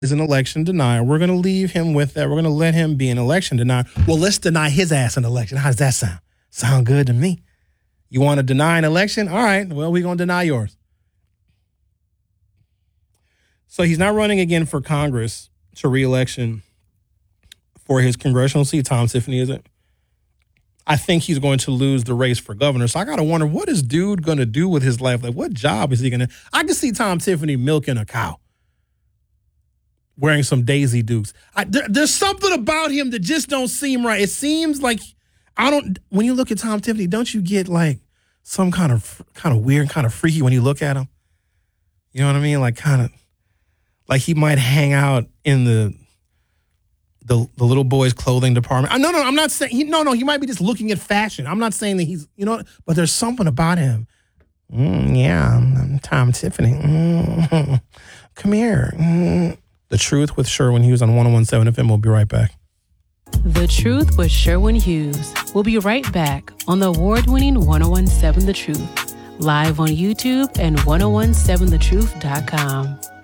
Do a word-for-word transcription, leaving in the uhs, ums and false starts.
is an election denier. We're going to leave him with that. We're going to let him be an election denier. Well, let's deny his ass an election. How does that sound? Sound good to me. You want to deny an election? All right. Well, we're going to deny yours. So he's not running again for Congress to re-election for his congressional seat. Tom Tiffany isn't. I think he's going to lose the race for governor. So I got to wonder, what is dude going to do with his life? Like, what job is he going to? I can see Tom Tiffany milking a cow, wearing some Daisy Dukes. I, there, there's something about him that just don't seem right. It seems like, I don't, when you look at Tom Tiffany, don't you get like some kind of, kind of weird, kind of freaky when you look at him? You know what I mean? Like kind of, like he might hang out in the, the the little boys' clothing department. I, no, no, I'm not saying, he, no, no, he might be just looking at fashion. I'm not saying that he's, you know, but there's something about him. Mm, yeah, I'm, I'm Tom Tiffany. Mm, come here. Mm. The Truth with Sherwin Hughes on one oh one point seven F M. We'll be right back. The Truth with Sherwin Hughes. We'll be right back on the award-winning one oh one point seven The Truth. Live on YouTube and ten seventeen the truth dot com.